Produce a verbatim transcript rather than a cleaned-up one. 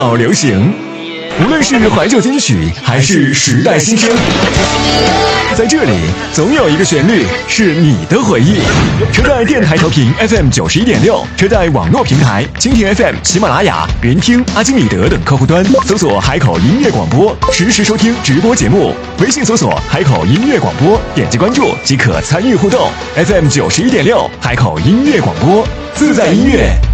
好流行。无论是怀旧金曲还是时代新声，在这里总有一个旋律是你的回忆。车载电台调频 F M 九十一点六，车载网络平台蜻蜓 F M、喜马拉雅、人听、阿基米德等客户端搜索海口音乐广播，实时收听直播节目。微信搜索海口音乐广播，点击关注即可参与互动。F M 九十一点六，海口音乐广播，自在音乐